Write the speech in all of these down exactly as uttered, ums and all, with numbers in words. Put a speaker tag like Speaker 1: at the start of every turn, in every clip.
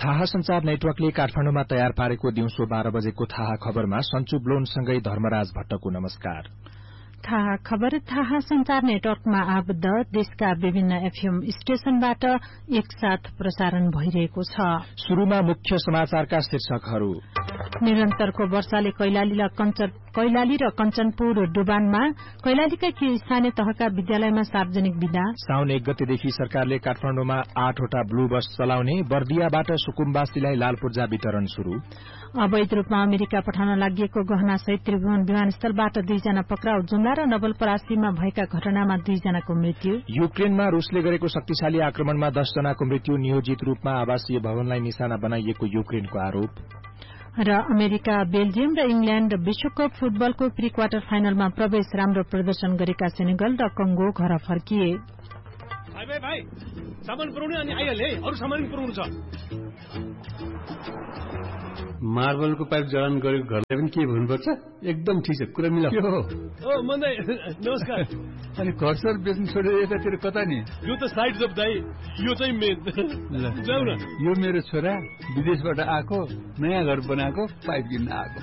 Speaker 1: थाहा संचार नेटवर्कले काठमाडौँमा तयार पारेको दिउँसो बाह्र बजेको थाहा खबरमा सञ्चु ब्लोनसँगै धर्मराज भट्टको नमस्कार।
Speaker 2: थाहा खबर थाहा संचार नेटवर्कमा आबद्ध देशका विभिन्न एफएम स्टेशनबाट एकसाथ प्रसारण भइरहेको छ।
Speaker 1: शुरूमा मुख्य समाचारका शीर्षकहरू।
Speaker 2: निरन्तरको वर्षाले कैलाली र कञ्चन कैलाली र कञ्चनपुर डुबानमा कैलालीका केही स्थानीय तहका विद्यालयमा सार्वजनिक विदा।
Speaker 1: साउन एक गतेदेखि सरकारले काठमाडौँमा आठवटा ब्लू बस चलाउने, बर्दियाबाट सुकुम्बासीलाई लाल पूर्जा वितरण शुरू।
Speaker 2: अवैध रूपमा अमेरिका पठाउन लागि गहना सहित त्रिभुवन विमानस्थलबाट दुईजना पक्राउ। जुम्ला र नवलपरासीमा भएका घटनामा दुईजनाको मृत्यु।
Speaker 1: युक्रेनमा रूसले गरेको शक्तिशाली आक्रमणमा दस जनाको मृत्यु, नियोजित रूपमा आवासीय भवनलाई निशाना बनाइएको युक्रेनको आरोप।
Speaker 2: र अमेरिका, बेल्जियम र इंग्ल्याण्ड विश्वकप फुटबलको प्री क्वार्टर फाइनलमा प्रवेश। राम्रो प्रदर्शन गरेका सेनेगल र कंगो घर फर्किए।
Speaker 3: भाइ भाइ भाइ सामान पुर्याउने अनि आइहाले, अरु सामान पनि पुर्याउनु छ।
Speaker 4: मार्बलको पाइप जडान गरेको घरलाई पनि के भन्नुपर्छ? एकदम ठीक छ, कुरा मिलाउ।
Speaker 3: ओ मन्दै नमस्कार।
Speaker 4: अनि घर सर बेच्नु छोडेर यतातिर कता नि?
Speaker 3: यो त साइड जब दाइ, यो चाहिँ मेन। जाऊ न।
Speaker 4: यो मेरो छोरा विदेशबाट आएको, नयाँ घर बनाएको, पाइप किन्न आएको।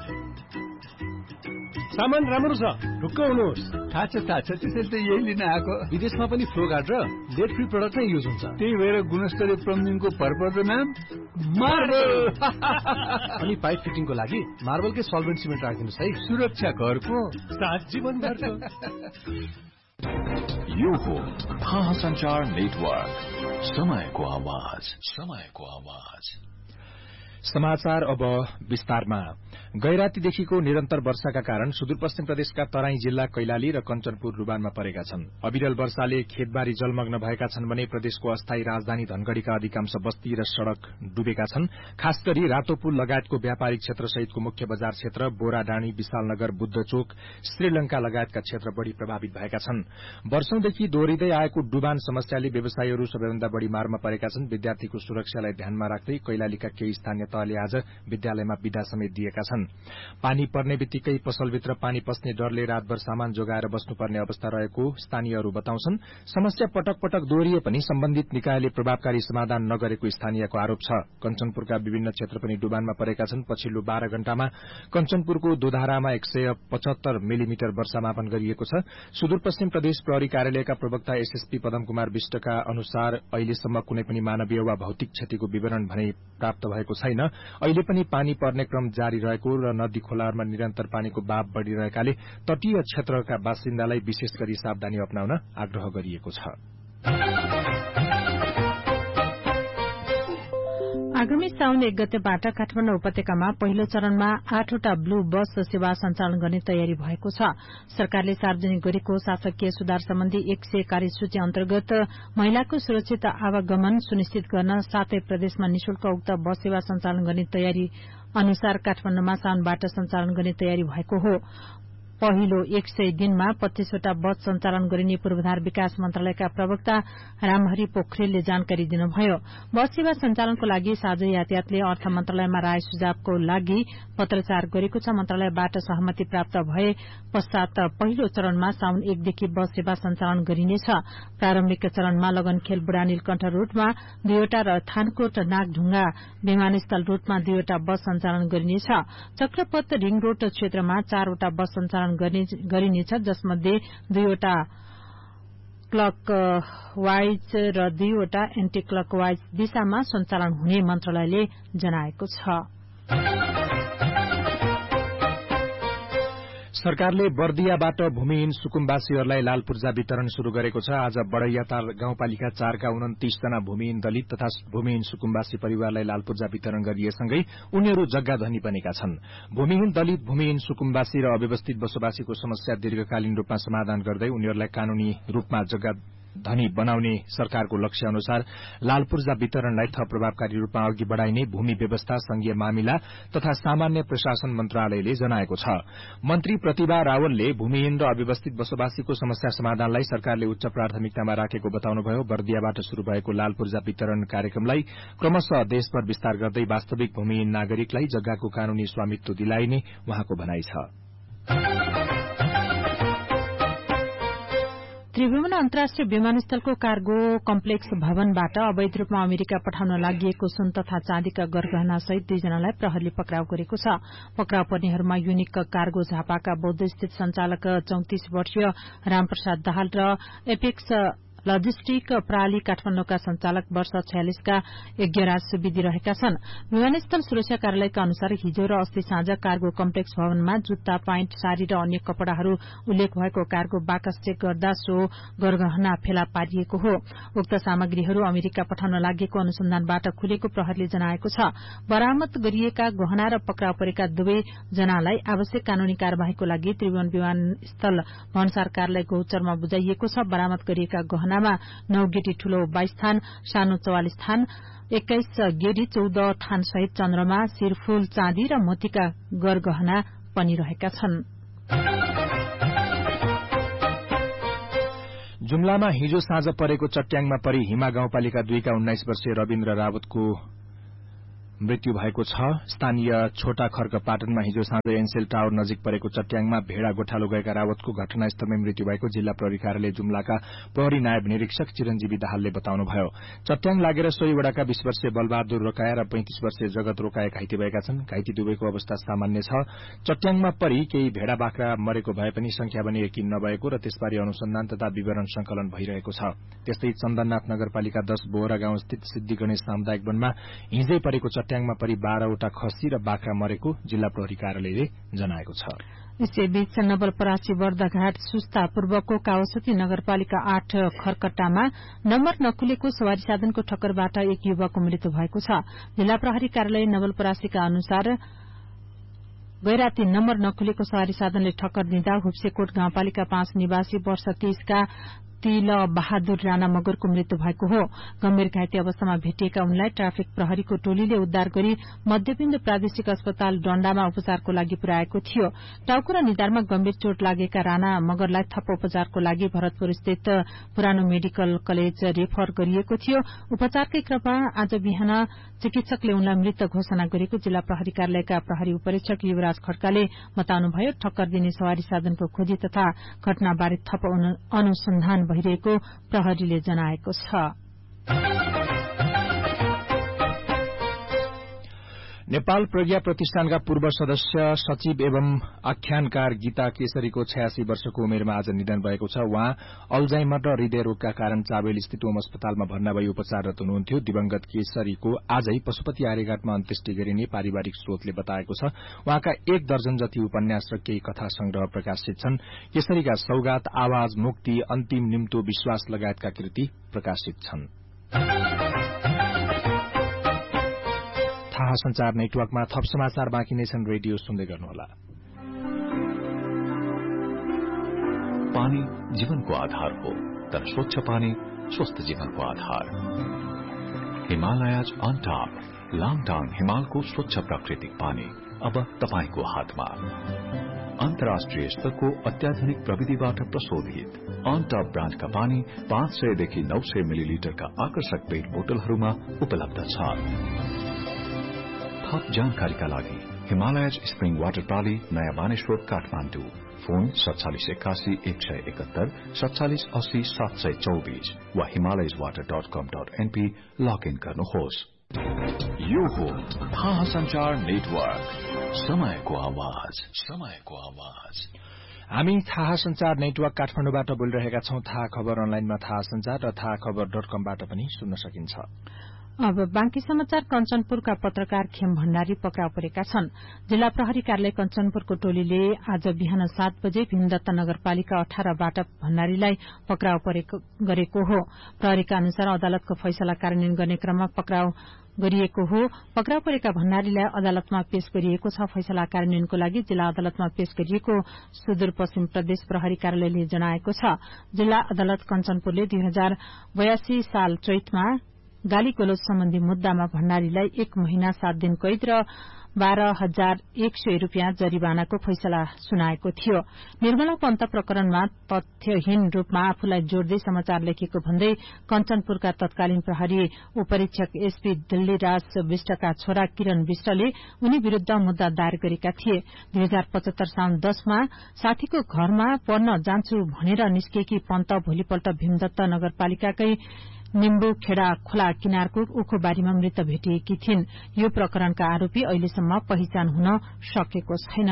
Speaker 3: सामान राम्रो छ, ढुक्क हुनुहोस्।
Speaker 4: थाहा छ थाहा छ, त्यसैले त यही लिन आएको।
Speaker 3: विदेशमा पनि फ्लो गार्ड र लेड फ्री प्रडक्ट नै युज हुन्छ।
Speaker 4: त्यही भएर गुणस्तरीय प्लम्बिङको भरपर्दो नाम मार्बल।
Speaker 3: अनि पाइप फिटिङको लागि मार्बलकै सल्भेन्ट सिमेन्ट राखिदिनुहोस् है।
Speaker 4: सुरक्षा घरको
Speaker 3: सात जीवनभरको।
Speaker 5: यो हो थाहा संचार नेटवर्क, समयको आवाज, समयको आवाज।
Speaker 1: समाचार अब विस्तारमा। गैरातीदेखिको निरन्तर वर्षाका कारण सुदूरपश्चिम प्रदेशका तराई जिल्ला कैलाली र कञ्चनपुर रुबानमा परेका छन्। अविरल वर्षाले खेतबारी जलमग्न भएका छन् भने प्रदेशको अस्थायी राजधानी धनगढ़ीका अधिकांश बस्ती र सड़क डुबेका छन्। खास गरी रातोपुल लगायतको व्यापारिक क्षेत्र सहितको मुख्य बजार क्षेत्र, बोराडाँडी, विशालनगर, बुद्धचोक, श्रीलंका लगायतका क्षेत्र बढ़ी प्रभावित भएका छन्। वर्षौंदेखि दोहोरिँदै आएको डुबान समस्याले व्यवसायीहरू सबैभन्दा बढ़ी मारमा परेका छन्। विद्यार्थीको सुरक्षालाई ध्यानमा राख्दै कैलालीका केही स्थानीय तहले आज विद्यालयमा विदा समेत दिएका छन्। पानी पर्ने बित्तिकै पसलभित्र पानी पस्ने डरले रातभर सामान जोगाएर बस्नुपर्ने अवस्था रहेको स्थानीयहरू बताउँछन्। समस्या पटक पटक दोहोरिए पनि सम्बन्धित निकायले प्रभावकारी समाधान नगरेको स्थानीयको आरोप छ। कञ्चनपुरका विभिन्न क्षेत्र पनि डुबानमा परेका छन्। पछिल्लो बाह्र घण्टामा कञ्चनपुरको दुधारामा एक सय पचहत्तर मिलिमिटर वर्षामापन गरिएको छ। सुदूरपश्चिम प्रदेश प्रहरी कार्यालयका प्रवक्ता एसएसपी पदम कुमार विष्टका अनुसार अहिलेसम्म कुनै पनि मानवीय वा भौतिक क्षतिको विवरण भने प्राप्त भएको छैन। अहिले पनि पानी पर्ने क्रम जारी रहेको र नदी खोलाहरूमा निरन्तर पानीको बाव बढ़िरहेकाले तटीय क्षेत्रका बासिन्दालाई विशेष गरी सावधानी अपनाउन आग्रह गरिएको छ।
Speaker 2: आगामी साउन एक गतेबाट काठमाडौँ उपत्यकामा पहिलो चरणमा आठवटा ब्लू बस सेवा सञ्चालन गर्ने तयारी भएको छ। सरकारले सार्वजनिक गरेको शासकीय सुधार सम्बन्धी एक सय कार्यसूची अन्तर्गत महिलाको सुरक्षित आवागमन सुनिश्चित गर्न सातै प्रदेशमा निशुल्क उक्त बस सेवा सञ्चालन गर्ने तयारी अनुसार काठमाडौँमा साउनबाट सञ्चालन गर्ने तयारी भएको हो। पहिलो एक सय दिनमा पच्चीसवटा बस सञ्चालन गरिने पूर्वाधार विकास मन्त्रालयका प्रवक्ता रामहरि पोखरेलले जानकारी दिनुभयो। बस सेवा सञ्चालनको लागि साझा यातायातले अर्थ मन्त्रालयमा राय सुझावको लागि पत्रचार गरेको छ। मन्त्रालयबाट सहमति प्राप्त भए पश्चात पहिलो चरणमा साउन एकदेखि बस सेवा सञ्चालन गरिनेछ। प्रारम्भिक चरणमा लगनखेल बुढा नीलकण्ठ रूटमा दुईवटा र थानकोट नागढुङ्गा विमानस्थल रूटमा दुईवटा बस सञ्चालन गरिनेछ। चक्रपथ रिङ रोड क्षेत्रमा चारवटा बस सञ्चालन गरिनेछ, जसमध्ये दुईवटा क्लक वाइज र दुईवटा एन्टी क्लक वाइज दिशामा सञ्चालन हुने मन्त्रालयले जनाएको छ।
Speaker 1: सरकारले बर्दियाबाट भूमिहीन सुकुम्बासीहरूलाई लाल पूर्जा वितरण शुरू गरेको छ। आज बड़ैयाताल गाउँपालिका चारका उन्तीस जना भूमिहीन दलित तथा भूमिहीन सुकुम्बासी परिवारलाई लाल पूर्जा वितरण गरिएसँगै उनीहरू जग्गा धनी बनेका छन्। भूमिहीन दलित, भूमिहीन सुकुम्बासी र अव्यवस्थित बसोबासीको समस्या दीर्घकालीन रूपमा समाधान गर्दै उनीहरूलाई कानूनी रूपमा जग्गा धनी बनाउने सरकारको लक्ष्य अनुसार लाल पूर्जा वितरणलाई थप प्रभावकारी रूपमा अघि बढ़ाइने भूमि व्यवस्था, संघीय मामिला तथा सामान्य प्रशासन मन्त्रालयले जनाएको छ। मन्त्री प्रतिभा रावलले भूमिहीन र अव्यवस्थित बसोबासीको समस्या समाधानलाई सरकारले उच्च प्राथमिकतामा राखेको बताउनुभयो। बर्दियाबाट शुरू भएको लाल पूर्जा वितरण कार्यक्रमलाई क्रमशः देशभर विस्तार गर्दै वास्तविक भूमिहीन नागरिकलाई जग्गाको कानूनी स्वामित्व दिलाइने उहाँको भनाइ छ।
Speaker 2: त्रिभुवन अन्तर्राष्ट्रिय विमानस्थलको कार्गो कम्प्लेक्स भवनबाट अवैध रूपमा अमेरिका पठाउन लागि सुन तथा चाँदीका गरगहना सहित दुईजनालाई प्रहरीले पक्राउ गरेको छ। पक्राउ पर्नेहरूमा युनिक कार्गो झापाका बौद्धस्थित संचालक चौतिस वर्षीय रामप्रसाद दाहाल र एपेक्स लजिस्टिक प्राली काठमाडौँका संचालक वर्ष छयालिसका यज्ञराज सुविधि रहेका छन्। विमानस्थल सुरक्षा कार्यालयका अनुसार हिजो र अस्ति साँझ कार्गो कम्प्लेक्स भवनमा जुत्ता, प्यान्ट, साड़ी र अन्य कपड़ाहरू उल्लेख भएको कार्गो बाकस चेक गर्दा सो गरगहना फेला पारिएको हो। उक्त सामग्रीहरू अमेरिका पठाउन लागेको अनुसन्धानबाट खुलेको प्रहरीले जनाएको छ। बरामद गरिएका गहना र पक्राउ परेका दुवै जनालाई आवश्यक कानूनी कार्यवाहीको लागि त्रिभुवन विमानस्थल भन्सार कार्यालय गौचरमा बुझाइएको छ। बरामद गरिएका गहना नौ गेटी ठूलो बाइस थान, सानो चौवालिस थान, एक्काइस गेडी चौध थान सहित चन्द्रमा, शिरफूल, चाँदी र मोतीका गरगहना पनि रहेका छन्।
Speaker 1: जुम्लामा हिजो साँझ परेको चट्याङमा परि हिमा गाउँपालिका दुईका उन्नाइस वर्षीय रविन्द्र रावतको मृत्यु भएको छ। स्थानीय छोटा खर्क पाटनमा हिजो साँझ एनसेल टावर नजिक परेको चट्याङमा भेड़ा गोठालो गएका रावतको घटनास्थलमै मृत्यु भएको जिल्ला प्रहरी कार्यालय जुम्लाका प्रहरी नायब निरीक्षक चिरञ्जीवी दाहालले बताउनुभयो। चट्याङ लागेर सोहीवड़ाका बीस वर्षीय बलबहादुर रोकाया र पैंतिस वर्षीय जगत रोकाया घाइते भएका छन्। घाइते दुवैको अवस्था सामान्य छ। चट्याङमा परि केही भेड़ा बाख्रा मरेको भए पनि संख्या पनि यकिन नभएको र त्यसबारे अनुसन्धान तथा विवरण संकलन भइरहेको छ। त्यस्तै चन्दननाथ नगरपालिका दश बोहरा गाउँस्थित सिद्धि गणेश सामुदायिक वनमा हिजै परेको चट्याङमा परि बाह्रवटा खसी र बाख्रा मरेको जिल्ला प्रहरी कार्यालयले जनाएको छ।
Speaker 2: यसैबीच नवलपरासी बर्दाघाट सुस्ता पूर्वको कावासोती नगरपालिका आठ खरकट्टामा नम्बर नखुलेको सवारी साधनको ठक्करबाट एक युवकको मृत्यु भएको छ। जिल्ला प्रहरी कार्यालय नवलपरासीका अनुसार गैराती नम्बर नखुलेको सवारी साधनले ठक्कर दिँदा हुप्सेकोट गाउँपालिका पाँच निवासी वर्ष तेइसका तिल बहादुर राणा मगरको मृत्यु भएको हो। गम्भीर घाइते अवस्थामा भेटिएका उनलाई ट्राफिक प्रहरीको टोलीले उद्धार गरी मध्यबिन्दु प्रादेशिक अस्पताल डण्डामा उपचारको लागि पुर्याएको थियो। टाउको र निधारमा गम्भीर चोट लागेका राणा मगरलाई थप उपचारको लागि भरतपुर स्थित पुरानो मेडिकल कलेज रेफर गरिएको थियो। उपचारकै क्रममा आज बिहान चिकित्सकले उनलाई मृत घोषणा गरेको जिल्ला प्रहरी कार्यालयका प्रहरी उपरीक्षक युवराज खड्काले बताउनुभयो। ठक्कर दिने सवारी साधनको खोजी तथा घटनाबारे थप अनुसन्धान भइरहेको प्रहरीले जनाएको छ।
Speaker 1: नेपाल प्रज्ञा प्रतिष्ठानका पूर्व सदस्य सचिव एवं आख्यानकार गीता केसरीको छयासी वर्षको उमेरमा आज निधन भएको छ। उहाँ अल्जाइमर र हृदय रोगका कारण चाबेल स्थित ओम अस्पतालमा भर्ना भई उपचाररत हुनुहुन्थ्यो। दिवंगत केसरीको आजै पशुपति आर्यघाटमा अन्त्येष्टि गरिने पारिवारिक स्रोतले बताएको छ। उहाँका एक दर्जन जति उपन्यास र केही कथा संग्रह प्रकाशित छन्। केसरीका सौगात, आवाज, मुक्ति, अन्तिम निम्तो, विश्वास लगायतका कृति प्रकाशित छन्। थाहा संचार नेटवर्कमा थप समाचार बाँकी नै छन्। रेडियो सुन्दै गर्नुहोला।
Speaker 5: पानी जीवनको आधार हो, तर स्वच्छ पानी स्वस्थ जीवनको आधार। हिमालयज अन टप लाङटाङ हिमालको स्वच्छ प्राकृतिक पानी अब तपाईको हातमा। अन्तर्राष्ट्रिय स्तरको अत्याधुनिक प्रविधिबाट प्रशोधित अन टप ब्रान्डका पानी पाँच सयदेखि नौ सय मिलिलिटरका आकर्षक पेट बोतलहरूमा उपलब्ध छ। थप जानकारीका लागि हिमालयज स्प्रिङ वाटर प्राली, नयाँ बानेश्वर, काठमाडौँ। फोन सत्तालिस एकासी एक सय एकहत्तर सत्तालिस अस्सी सात सय चौबीस वा हिमालयज वाटर डट कम डट एनपी लगइन गर्नुहोस्। यो हो थाहा संचार नेटवर्क, समयको आवाज, समयको आवाज।
Speaker 1: हामी थाहा संचार नेटवर्क काठमाडौँबाट बोलिरहेका छौं। थाहा खबर अनलाइनमा थाहा संचार र थाहा खबर डट कमबाट पनि सुन्न सकिन्छ।
Speaker 2: अब बाँकी समाचार। कञ्चनपुरका पत्रकार खेम भण्डारी पक्राउ परेका छन्। जिल्ला प्रहरी कार्यालय कञ्चनपुरको टोलीले आज बिहान सात बजे भीमदत्त नगरपालिका अठारबाट भण्डारीलाई पक्राउ गरेको हो। प्रहरीका अनुसार अदालतको फैसला कार्यान्वयन गर्ने क्रममा पक्राउ गरिएको हो। पक्राउ परेका भण्डारीलाई अदालतमा पेश गरिएको छ। फैसला कार्यान्वयनको लागि जिल्ला अदालतमा पेश गरिएको सुदूरपश्चिम प्रदेश प्रहरी कार्यालयले जनाएको छ। जिल्ला अदालत कञ्चनपुरले दुई हजार बयासी साल चैतमा गाली गलौज सम्बन्धी मुद्दामा भण्डारीलाई एक महिना सात दिन कैद र बाह्र हजार एक सय रूपियाँ जरिवानाको फैसला सुनाएको थियो। निर्मला पन्त प्रकरणमा तथ्यहीन रूपमा आफूलाई जोड्दै समाचार लेखेको भन्दै कञ्चनपुरका तत्कालीन प्रहरी उपरीक्षक एसपी दिल्लीराज विष्टका छोरा किरण विष्टले उनी विरूद्ध मुद्दा दायर गरेका थिए। दुई हजार पचहत्तर साउन दशमा साथीको घरमा पढ्न जान्छु भनेर निस्केकी पन्त भोलिपल्ट भीमदत्त नगरपालिकाकै निम्बु खेडा खोला किनारको उखोबारीमा मृत भेटिएकी थिइन्। यो प्रकरणका आरोपी अहिलेसम्म पहिचान हुन सकेको छैन।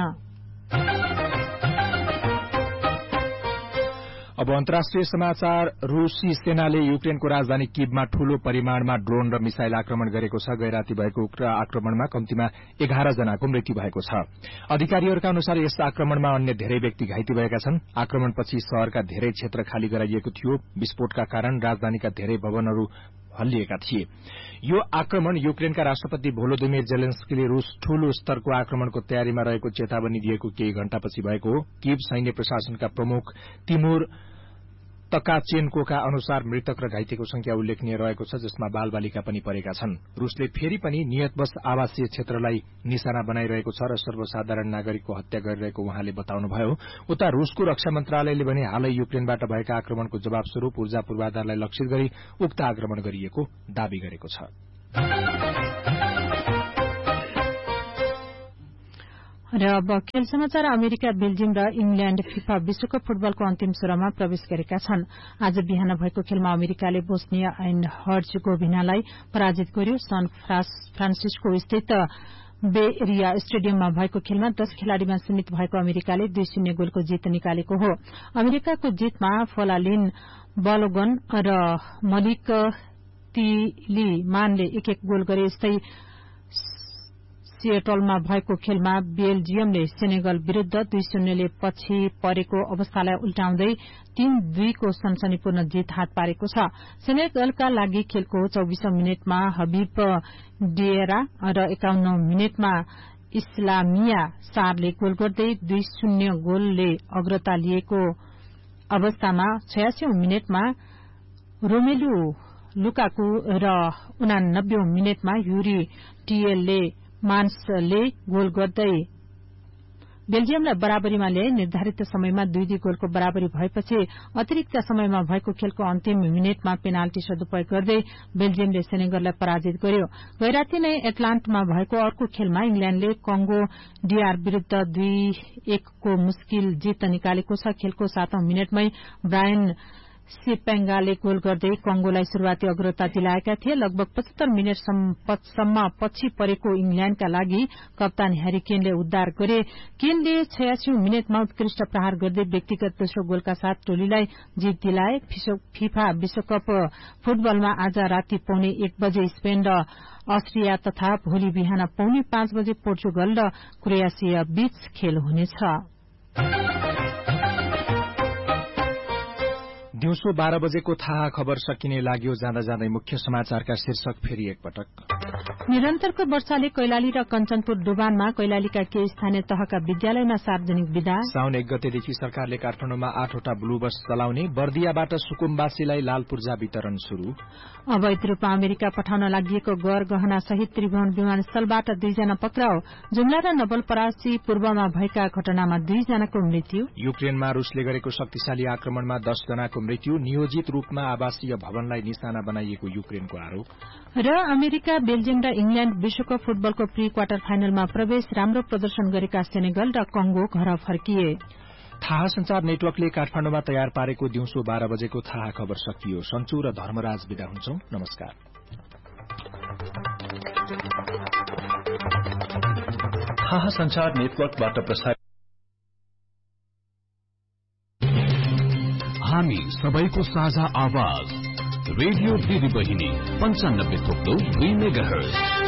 Speaker 1: अब अन्तर्राष्ट्रिय समाचार। रूसी सेनाले युक्रेनको राजधानी कीवमा ठूलो परिमाणमा ड्रोन र मिसाइल आक्रमण गरेको छ। गैराती भएको उक्त आक्रमणमा कम्तीमा एघार जनाको मृत्यु भएको छ। अधिकारीहरूका अनुसार यस आक्रमणमा अन्य धेरै व्यक्ति घाइते भएका छन्। आक्रमणपछि शहरका धेरै क्षेत्र खाली गराइएको थियो। विस्फोटका कारण राजधानीका धेरै भवनहरू हल्लिएका थिए। यो आक्रमण युक्रेनका राष्ट्रपति भोलोदिमिर जेलेन्स्कीले रूस ठूलो स्तरको आक्रमणको तयारीमा रहेको चेतावनी दिएको केही घण्टापछि भएको हो। कीव सैन्य प्रशासनका प्रमुख तिमुर तकाचेन्कोका अनुसार मृतक र घाइतेको संख्या उल्लेखनीय रहेको छ, जसमा बालबालिका पनि परेका छन्। रूसले फेरि पनि नियतवश आवासीय क्षेत्रलाई निशाना बनाइरहेको छ र सर्वसाधारण नागरिकको हत्या गरिरहेको उहाँले बताउनुभयो। उता रूसको रक्षा मन्त्रालयले भने हालै युक्रेनबाट भएका आक्रमणको जवाबस्वरूप ऊर्जा पूर्वाधारलाई लक्षित गरी उक्त आक्रमण गरिएको दावी गरेको छ।
Speaker 2: र अब खेल समाचार। अमेरिका, बेल्जियम र इंग्ल्याण्ड फिफा विश्वकप फुटबलको अन्तिम सोह्रमा प्रवेश गरेका छन्। आज बिहान भएको खेलमा अमेरिकाले बोस्निया एण्ड हर्जगोभिनालाई पराजित गर्यो। सान फ्रान्सिस्को स्थित बे एरिया स्टेडियममा भएको खेलमा दश खेलाड़ीमा सीमित भएको अमेरिकाले दुई शून्य गोलको जित निकालेको हो। अमेरिकाको जितमा फलालिन बलोगन र मलिक तिलीमानले एक एक गोल गरे। यस्तै सिएटलमा भएको खेलमा बेल्जियमले सेनेगल विरूद्ध दुई शून्यले पछि परेको अवस्थालाई उल्टाउँदै तीन दुईको सनसनीपूर्ण जित हात पारेको छ। सेनेगलका लागि खेलको चौबीसौं मिनटमा हबीब डिएरा र एकाउन्न मिनटमा इस्लामिया सारले गोल गर्दै दुई शून्य गोलले अग्रता लिएको अवस्थामा छयासीौं मिनटमा रोमेलु लुकाकु र उनानब्बेौं मिनटमा युरी टीएलले मान्सले गोल गर्दै बेल्जियमलाई बराबरीमा ल्याए। निर्धारित समयमा दुई दुई गोलको बराबरी भएपछि अतिरिक्त समयमा भएको खेलको अन्तिम मिनटमा पेनाल्टी सदुपयोग गर्दै बेल्जियमले सेनेगललाई पराजित गर्यो। गैराती नै एटलान्टामा भएको अर्को खेलमा इंग्ल्याण्डले कंगो डीआर विरूद्ध दुई एकको मुस्किल जित निकालेको छ। खेलको सातौं मिनटमै ब्रायन सिपेंगाले गोल गर्दै कंगोलाई शुरूआती अग्रता दिलाएका थिए। लगभग पचहत्तर मिनटसम्म पछि परेको इंग्ल्याण्डका लागि कप्तान ह्यारी केनले उद्धार गरे। केनले छयासीौं मिनटमा उत्कृष्ट प्रहार गर्दै व्यक्तिगत दोस्रो गोलका साथ टोलीलाई जित दिलाए। फिफा विश्वकप फुटबलमा आज राति पौने एक बजे स्पेन र अस्ट्रिया तथा भोलि बिहान पौने पाँच बजे पोर्चुगल र क्रोएसिया बीच खेल हुनेछ।
Speaker 1: दिउँसो बाह्र बजेको थाहा खबर सकिने लाग्यो। जाँदा जाँदै मुख्य समाचारका शीर्षक फेरि एकपटक।
Speaker 2: निरन्तरको वर्षाले कैलाली र कञ्चनपुर डुबानमा कैलालीका केही स्थानीय तहका विद्यालयमा सार्वजनिक विदा।
Speaker 1: साउन एक गतेदेखि सरकारले काठमाडौँमा आठवटा ब्लू बस चलाउने। बर्दियाबाट सुकुम्बासीलाई लाल पूर्जा वितरण शुरू।
Speaker 2: अवैध रूपमा अमेरिका पठाउन लागि गैर गहना सहित त्रिभुवन विमानस्थलबाट दुईजना पक्राउ। जुम्ला र नवलपरासी पूर्वमा भएका घटनामा दुईजनाको मृत्यु।
Speaker 1: युक्रेनमा रूसले गरेको शक्तिशाली आक्रमणमा दस जनाको मृत्यु। नियोजित रूपमा आवासीय भवनलाई निशाना बनाइएको युक्रेनको आरोप।
Speaker 2: र अमेरिका, बेल्जियम र इंग्ल्याण्ड विश्वकप फुटबलको प्री क्वार्टर फाइनलमा प्रवेश। राम्रो प्रदर्शन गरेका सेनेगल र कंगो घर फर्किए।
Speaker 1: थाहा संचार नेटवर्कले काठमाडौँमा तयार पारेको दिउँसो बाह्र बजेको थाहा खबर सकियो। सन्चु र धर्मराज विदा हुन्छौं। नमस्कार।
Speaker 5: थाहा संचार नेटवर्कबाट प्रसारित
Speaker 6: हामी सबैको साझा आवाज रेडियो दिदी बहिनी पञ्चानब्बे थोप्लो दुई मेगाहर्ज।